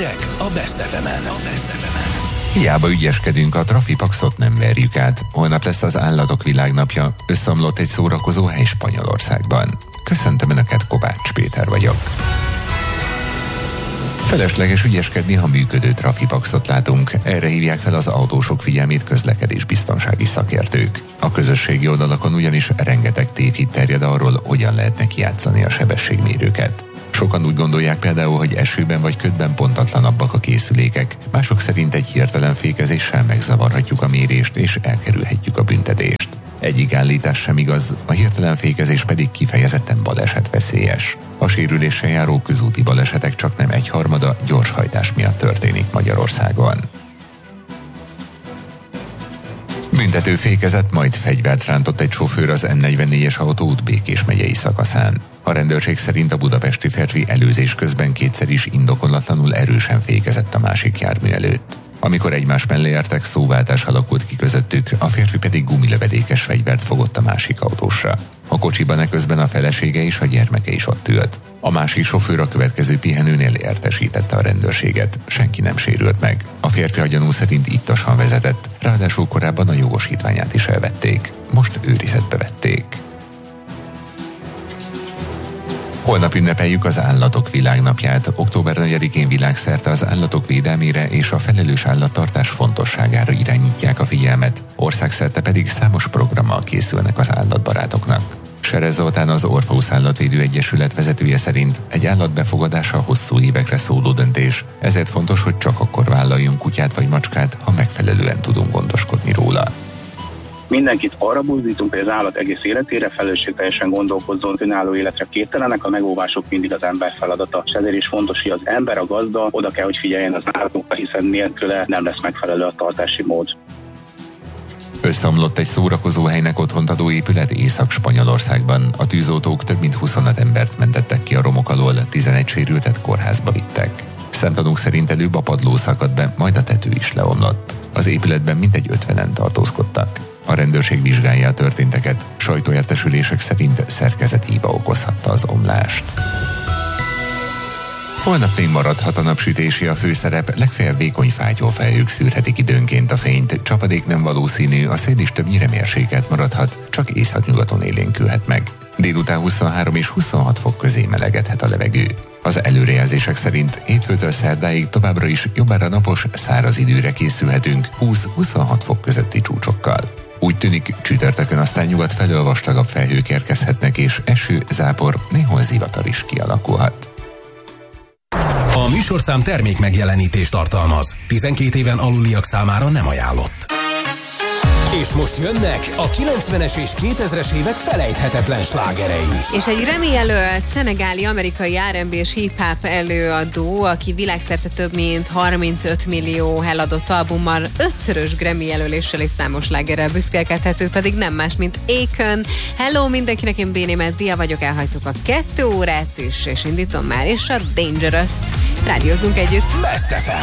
Hírek a Best FM-en. Hiába ügyeskedünk, a trafipaxot nem verjük át. Holnap lesz az Állatok Világnapja. Összeomlott egy szórakozó hely Spanyolországban. Köszöntöm Önöket, Kovács Péter vagyok. Felesleges ügyeskedni, ha működő trafipaxot látunk. Erre hívják fel az autósok figyelmét közlekedésbiztonsági szakértők. A közösségi oldalakon ugyanis rengeteg tévhit terjed arról, hogyan lehetne kijátszani a sebességmérőket. Sokan úgy gondolják például, hogy esőben vagy ködben pontatlanabbak a készülékek. Mások szerint egy hirtelen fékezéssel megzavarhatjuk a mérést és elkerülhetjük a büntetést. Egyik állítás sem igaz, a hirtelen fékezés pedig kifejezetten balesetveszélyes. A sérüléssel járó közúti balesetek csaknem 1/3 gyorshajtás miatt történik Magyarországon. Büntető fékezett, majd fegyvert rántott egy sofőr az M44-es autóút Békés megyei szakaszán. A rendőrség szerint a budapesti férfi előzés közben kétszer is indokolatlanul erősen fékezett a másik jármű előtt. Amikor egymás mellé értek, szóváltás alakult ki közöttük, a férfi pedig gumilövedékes fegyvert fogott a másik autósra. A kocsiban eközben a felesége és a gyermeke is ott ült. A másik sofőr a következő pihenőnél értesítette a rendőrséget. Senki nem sérült meg. A férfi a gyanú szerint ittasan vezetett, ráadásul korábban a jogosítványát is elvették. Most őrizetbe vették. Holnap ünnepeljük az Állatok Világnapját. Október 4-én világszerte az állatok védelmére és a felelős állattartás fontosságára irányítják a figyelmet. Országszerte pedig számos programmal készülnek az állatbarátoknak. Serez Zoltán, az Orpheus Állatvédő Egyesület vezetője szerint egy állat befogadása hosszú évekre szóló döntés, ezért fontos, hogy csak akkor vállaljunk kutyát vagy macskát, ha megfelelően tudunk gondoskodni róla. Mindenkit arra buzdítunk, hogy az állat egész életére felelősségteljesen gondolkozzon, önálló életre képtelenek, a megóvások mindig az ember feladata. És ezért is fontos, hogy az ember, a gazda oda kell, hogy figyeljen az állatokra, hiszen nélküle nem lesz megfelelő a tartási mód. Összeomlott egy szórakozóhelynek otthont adó épület Észak-Spanyolországban. A tűzoltók több mint 25 embert mentettek ki a romok alól, 11 sérültet kórházba vittek. Szemtanúk szerint előbb a padló szakadt be, majd a tető is leomlott. Az épületben mintegy 50-en tartózkodtak. A rendőrség vizsgálja a történteket. Sajtóértesülések szerint szerkezethiba okozhatta az omlást. Holnap még maradhat a napsütési a főszerep, legfeljebb vékony fátyolfelhők szűrhetik időnként a fényt, csapadék nem valószínű, a szél is többnyire mérsékelt maradhat, csak északnyugaton élénkülhet meg. Délután 23 és 26 fok közé melegedhet a levegő. Az előrejelzések szerint hétfőtől szerdáig továbbra is jobbára napos, száraz időre készülhetünk 20-26 fok közötti csúcsokkal. Úgy tűnik, csütörtökön aztán nyugat felől vastagabb felhők érkezhetnek, és eső, zápor, néhol zivatar is kialakulhat. A műsorszám termék megjelenítést tartalmaz. 12 éven aluliak számára nem ajánlott. És most jönnek a 90-es és 2000-es évek felejthetetlen slágerei. És egy Grammy-jelölt szenegáli-amerikai R&B és hip-hop előadó, aki világszerte több mint 35 millió eladott albummal, 5-szörös Grammy jelöléssel és számos slágerrel büszkélkedhető, pedig nem más, mint Akon. Hello mindenkinek, én Béné Meddia vagyok, elhagytuk a 2 órát is, és indítom már is a Dangerous-t. Rádiózzunk együtt. Best FM.